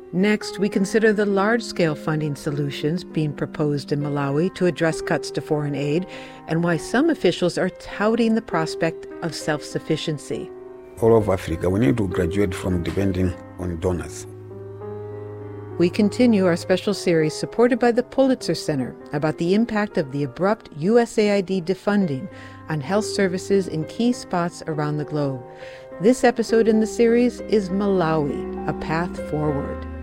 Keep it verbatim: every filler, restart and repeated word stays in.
Next, we consider the large-scale funding solutions being proposed in Malawi to address cuts to foreign aid and why some officials are touting the prospect of self-sufficiency. All over Africa, we need to graduate from depending on donors. We continue our special series supported by the Pulitzer Center about the impact of the abrupt U S A I D defunding on health services in key spots around the globe. This episode in the series is Malawi, A Path Forward.